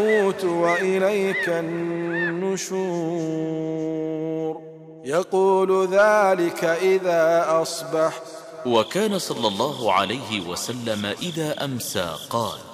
وإليك النشور. يقول ذلك إذا أصبح. وكان صلى الله عليه وسلم إذا أمسى قال: